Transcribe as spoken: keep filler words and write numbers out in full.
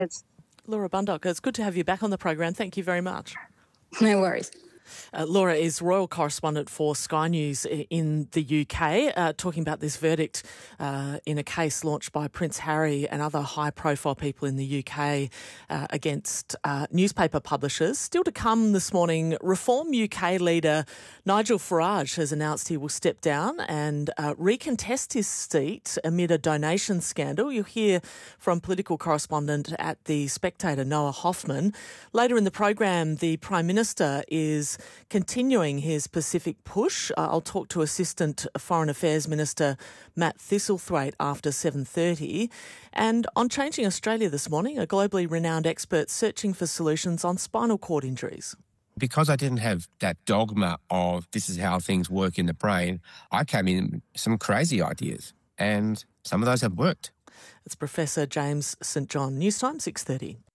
It's Laura Bundock, it's good to have you back on the program. Thank you very much. no worries. Uh, Laura is royal correspondent for Sky News in the U K, uh, talking about this verdict uh, in a case launched by Prince Harry and other high-profile people in the U K uh, against uh, newspaper publishers. Still to come this morning, Reform U K leader Nigel Farage has announced he will step down and uh, recontest his seat amid a donation scandal. You'll hear from political correspondent at The Spectator, Noah Hoffman. Later in the program, the Prime Minister is continuing his Pacific push. Uh, I'll talk to Assistant Foreign Affairs Minister Matt Thistlethwaite after seven thirty. And on Changing Australia this morning, a globally renowned expert searching for solutions on spinal cord injuries. Because I didn't have that dogma of this is how things work in the brain, I came in with some crazy ideas, and some of those have worked. It's Professor James St John. Newstime, six thirty.